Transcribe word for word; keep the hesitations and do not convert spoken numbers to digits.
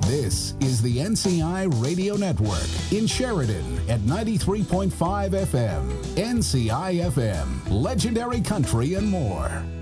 This is the N C I Radio Network in Sheridan at ninety-three point five F M. N C I F M, legendary country and more.